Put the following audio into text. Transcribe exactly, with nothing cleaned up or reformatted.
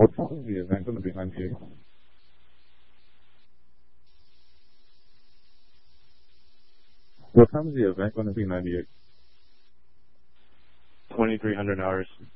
What time is the event going to be ninety-eight? What time is the event going to be ninety-eight? twenty-three hundred hours.